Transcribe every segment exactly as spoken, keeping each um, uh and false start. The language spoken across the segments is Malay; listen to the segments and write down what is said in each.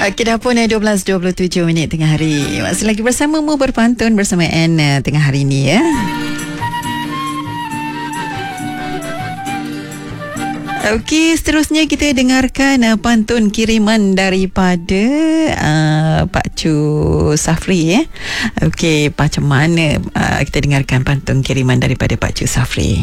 Okey, dah pun dua belas dua puluh tujuh minit tengah hari. Masih lagi bersamamu berpantun bersama Anna tengah hari ni ya. Okey, seterusnya kita dengarkan uh, pantun kiriman daripada uh, Pak Cu Safri ya. Okey, macam mana uh, kita dengarkan pantun kiriman daripada Pak Cu Safri.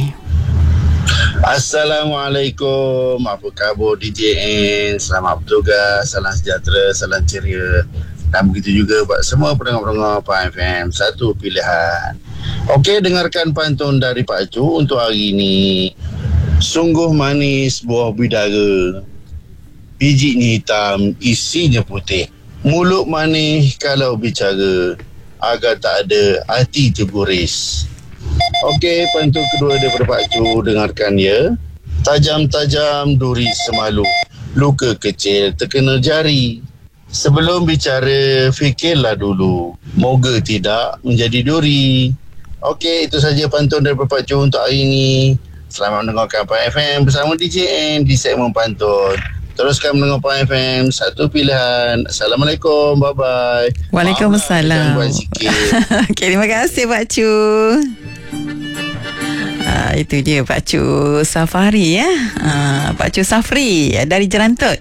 Assalamualaikum, apa khabar D J N? Selamat bertugas, salam sejahtera, salam ceria. Dan begitu juga buat semua pendengar-pendengar P A F M, satu pilihan. Okey, dengarkan pantun dari Pak Cu untuk hari ini. Sungguh manis buah bidara, bijinya hitam, isinya putih. Mulut manis kalau bicara, agar tak ada hati terguris. Okey, pantun kedua daripada Pak Cu, dengarkan ya. Tajam-tajam duri semalu, luka kecil terkena jari. Sebelum bicara, fikirlah dulu, moga tidak menjadi duri. Okey, itu saja pantun daripada Pak Cu untuk hari ini. Selamat mendengarkan P A F M bersama D J N di segmen pantun. Teruskan mendengar P A F M, satu pilihan. Assalamualaikum, bye-bye. Waalaikumsalam. Gangguan sikit. Okay, terima kasih Pak Cu. Uh, itu dia Pak Cu Safari ya. Uh, Pak Cu Safri dari Jerantut.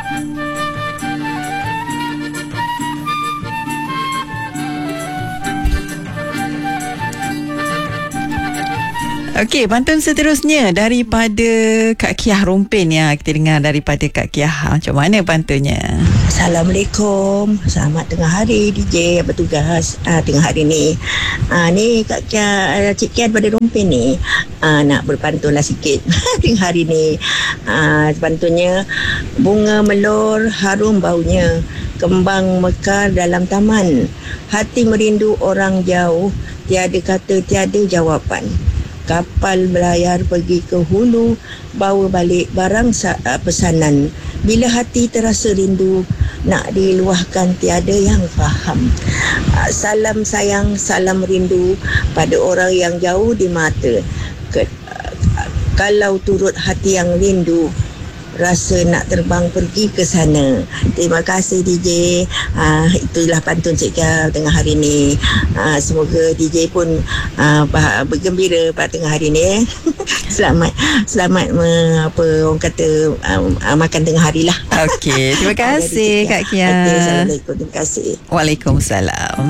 Okey, pantun seterusnya daripada Kak Kiah Rompin ya. Kita dengar daripada Kak Kiah. Macam mana pantunnya? Assalamualaikum. Selamat tengah hari D J yang bertugas uh, tengah hari ni. Uh, ni Kak Kiah, uh, Cik Kiah daripada Rompin ni. Uh, nak berpantun lah sikit tengah hari ni. Uh, pantunnya, bunga melor harum baunya, kembang mekar dalam taman, hati merindu orang jauh, tiada kata tiada jawapan. Kapal berlayar pergi ke hulu, bawa balik barang uh, pesanan. Bila hati terasa rindu, nak diluahkan tiada yang faham. Uh, salam sayang, salam rindu pada orang yang jauh di mata. Ke, uh, kalau turut hati yang rindu, rasa nak terbang pergi ke sana. Terima kasih D J. Uh, itulah pantun Cik Kia tengah hari ni. Uh, semoga D J pun uh, bergembira pada tengah hari ni. Eh. selamat selamat me, apa orang kata um, uh, makan tengah hari lah. Okey, terima kasih Kak Kia. Okay, Assalamualaikum. Terima kasih. Waalaikumsalam.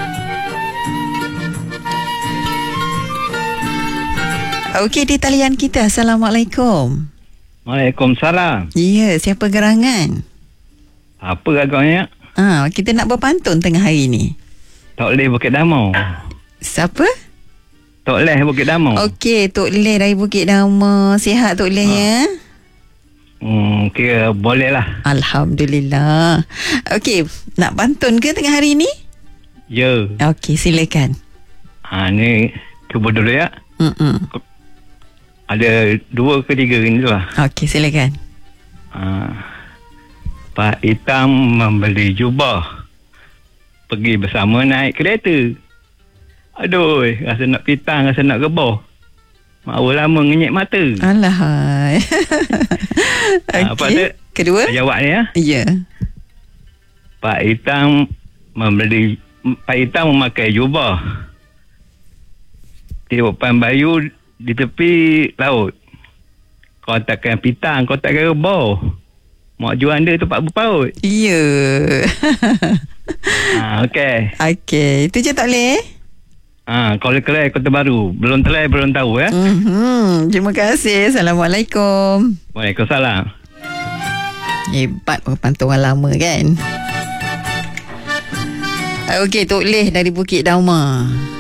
Okey, di talian kita. Assalamualaikum. Waalaikumsalam. Ya, siapa gerangan? Apa agaknya? Ah, kita nak berpantun tengah hari ni. Tok Leh Bukit Damau. Siapa? Tok Leh Bukit Damau. Okey, Tok Leh dari Bukit Damau. Sihat Tok Leh ha. ya? Hmm, kira boleh lah. Alhamdulillah. Okey, nak pantun ke tengah hari ni? Ya. Okey, silakan. Ha, ni cuba dulu ya. Mm-mm. Ada dua ke tiga ni tu lah. Okey, silakan. Ha, Pak Hitam membeli jubah, pergi bersama naik kereta. Aduh, rasa nak pitang, rasa nak gebah. Mahu lama ngenyek mata. Alah. Okey. Apa tu? Kedua? Jawab ni ya. Ya. Pak Hitam membeli, Pak Hitam memakai jubah di depan bayu di tepi laut. Kau takkan pitang, kau takkan rebah. Mak jual anda tempat berpaut. Ya. Ha, okey. Okey, itu je tak boleh. Ha, kau kelai kota baru. Belum telai, belum tahu ya. Mm-hmm. Terima kasih. Assalamualaikum. Waalaikumsalam. Hebat pantun orang lama kan. Okey, Tok Leh dari Bukit Damau.